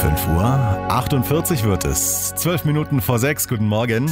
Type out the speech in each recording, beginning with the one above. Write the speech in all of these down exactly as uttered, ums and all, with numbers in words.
fünf Uhr achtundvierzig wird es. Zwölf Minuten vor sechs. Guten Morgen.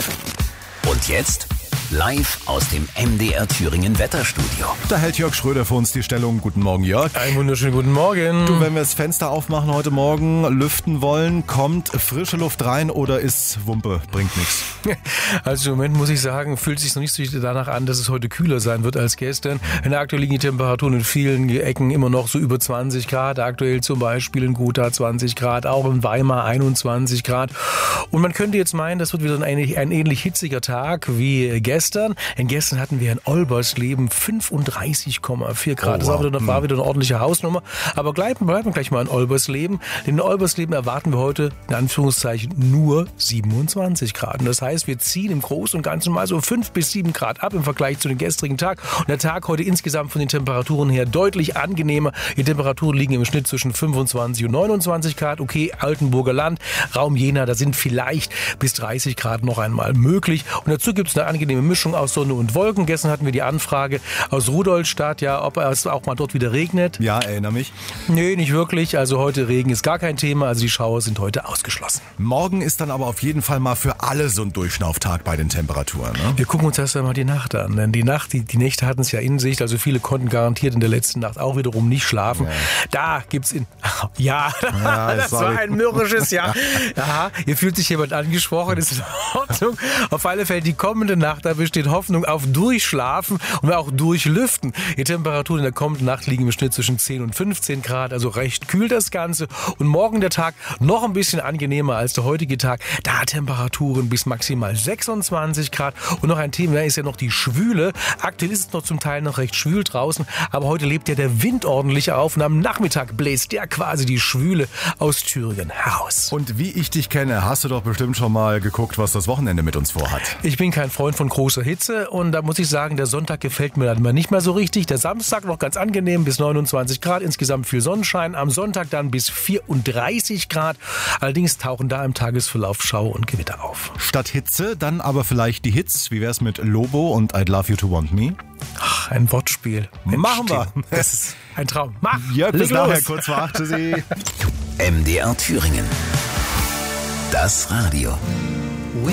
Und jetzt live aus dem M D R Thüringen Wetterstudio. Da hält Jörg Schröder für uns die Stellung. Guten Morgen, Jörg. Einen wunderschönen guten Morgen. Du, wenn wir das Fenster aufmachen heute Morgen, lüften wollen, kommt frische Luft rein oder ist Wumpe, bringt nichts? Also im Moment muss ich sagen, fühlt sich noch nicht so danach an, dass es heute kühler sein wird als gestern. In der aktuell liegen die Temperaturen in vielen Ecken immer noch so über zwanzig Grad. Aktuell zum Beispiel in Gotha zwanzig Grad, auch in Weimar einundzwanzig Grad. Und man könnte jetzt meinen, das wird wieder ein, ein ähnlich hitziger Tag wie gestern. Denn gestern hatten wir in Olbersleben fünfunddreißig Komma vier Grad. Oh, wow. Das war wieder, war wieder eine ordentliche Hausnummer. Aber bleiben, bleiben wir gleich mal in Olbersleben. Denn in Olbersleben erwarten wir heute, in Anführungszeichen, nur siebenundzwanzig Grad. Und das heißt, wir ziehen im Großen und Ganzen mal so fünf bis sieben Grad ab im Vergleich zu dem gestrigen Tag. Und der Tag heute insgesamt von den Temperaturen her deutlich angenehmer. Die Temperaturen liegen im Schnitt zwischen fünfundzwanzig und neunundzwanzig Grad. Okay, Altenburger Land, Raum Jena, da sind vielleicht bis dreißig Grad noch einmal möglich. Und dazu gibt es eine angenehme Mischung aus Sonne und Wolken. Gestern hatten wir die Anfrage aus Rudolstadt, ja, ob es auch mal dort wieder regnet. Ja, erinnere mich. Nee, nicht wirklich. Also heute Regen ist gar kein Thema. Also die Schauer sind heute ausgeschlossen. Morgen ist dann aber auf jeden Fall mal für alle so ein Durchlauftag bei den Temperaturen. Ne? Wir gucken uns erst einmal die Nacht an. Denn die Nacht, die, die Nächte hatten es ja in sich. Also viele konnten garantiert in der letzten Nacht auch wiederum nicht schlafen. Ja. Da gibt's in... Ja, ja das sorry. war ein mürrisches Ja. Ja, hier fühlt sich jemand angesprochen. Das ist in Ordnung. Auf alle Fälle die kommende Nacht, da besteht Hoffnung auf Durchschlafen und auch Durchlüften. Die Temperaturen in der kommenden Nacht liegen im Schnitt zwischen zehn und fünfzehn Grad, also recht kühl das Ganze. Und morgen der Tag noch ein bisschen angenehmer als der heutige Tag. Da Temperaturen bis maximal sechsundzwanzig Grad. Und noch ein Thema, da ist ja noch die Schwüle. Aktuell ist es noch zum Teil noch recht schwül draußen, aber heute lebt ja der Wind ordentlich auf und am Nachmittag bläst der quasi die Schwüle aus Thüringen heraus. Und wie ich dich kenne, hast du doch bestimmt schon mal geguckt, was das Wochenende mit uns vorhat. Ich bin kein Freund von großer Hitze und da muss ich sagen, der Sonntag gefällt mir dann mal nicht mehr so richtig. Der Samstag noch ganz angenehm bis neunundzwanzig Grad, insgesamt viel Sonnenschein. Am Sonntag dann bis vierunddreißig Grad. Allerdings tauchen da im Tagesverlauf Schauer und Gewitter auf. Statt Hitze dann aber vielleicht die Hits. Wie wär's mit Lobo und I'd Love You to Want Me? Ach, ein Wortspiel. Machen wir. Das ist ein Traum. Mach! Ja, bis nachher, kurz vor acht. Sie. M D R Thüringen. Das Radio.